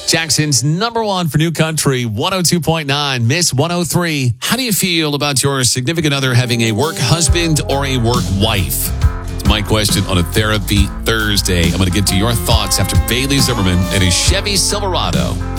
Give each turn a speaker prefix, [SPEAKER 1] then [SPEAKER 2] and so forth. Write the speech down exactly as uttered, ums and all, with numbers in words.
[SPEAKER 1] Jackson's number one for New Country, one oh two point nine, Miss one oh three. How do you feel about your significant other having a work husband or a work wife? It's my question on a Therapy Thursday. I'm going to get to your thoughts after Bailey Zimmerman and his Chevy Silverado.